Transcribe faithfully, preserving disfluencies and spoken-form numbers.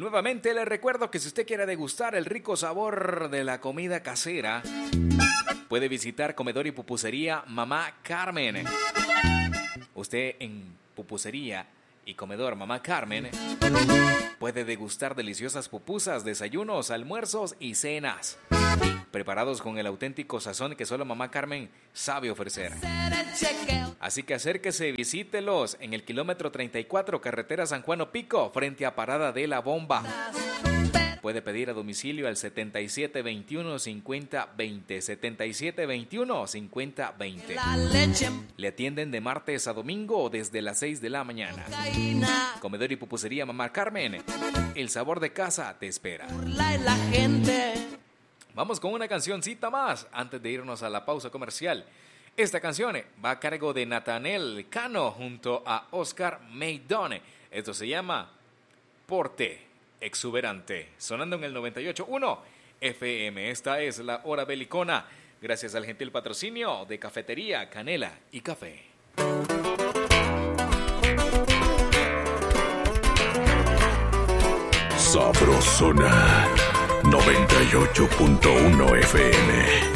nuevamente les recuerdo que si usted quiere degustar el rico sabor de la comida casera, puede visitar Comedor y Pupusería Mamá Carmen. Usted en Pupusería y Comedor Mamá Carmen puede degustar deliciosas pupusas, desayunos, almuerzos y cenas, preparados con el auténtico sazón que solo Mamá Carmen sabe ofrecer. Así que acérquese y visítelos en el kilómetro treinta y cuatro, carretera San Juan Opico, frente a Parada de la Bomba. Puede pedir a domicilio al setenta y siete veintiuno cincuenta veinte, setenta y siete veintiuno cincuenta veinte. Le atienden de martes a domingo desde las seis de la mañana. Comedor y Pupusería Mamá Carmen, el sabor de casa te espera. Vamos con una cancioncita más antes de irnos a la pausa comercial. Esta canción va a cargo de Natanael Cano junto a Oscar Maidone. Esto se llama Porte Exuberante, sonando en el noventa y ocho punto uno F M. Esta es la hora belicona, gracias al gentil patrocinio de Cafetería Canela y Café. Sabrosona noventa y ocho punto uno F M.